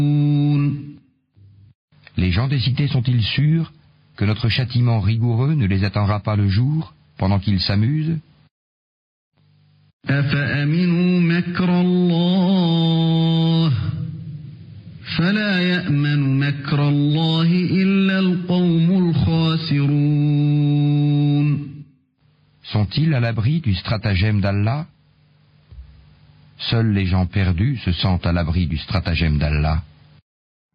Les gens des cités sont-ils sûrs que notre châtiment rigoureux ne les atteindra pas le jour, pendant qu'ils s'amusent? أفأمنوا مكر الله فلا يأمن مكر الله إلا القوم الخاسرون. Sont-ils à l'abri du stratagème d'Allah? Seuls les gens perdus se sentent à l'abri du stratagème d'Allah.